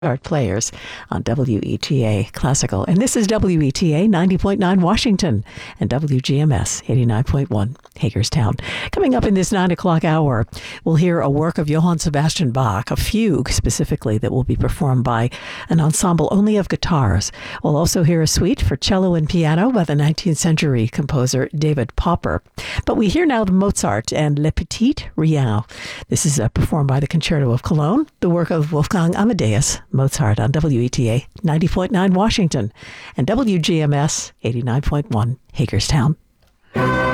Art Players on WETA Classical. And this is WETA 90.9 Washington and WGMS 89.1 Hagerstown. Coming up in this 9 o'clock hour, we'll hear a work of Johann Sebastian Bach, a fugue specifically, that will be performed by an ensemble only of guitars. We'll also hear a suite for cello and piano by the 19th century composer David Popper. But we hear now Mozart and Le Petit Rien. This is performed by the Concerto of Cologne, the work of Wolfgang Amadeus Mozart on WETA 90.9 Washington and WGMS 89.1 Hagerstown.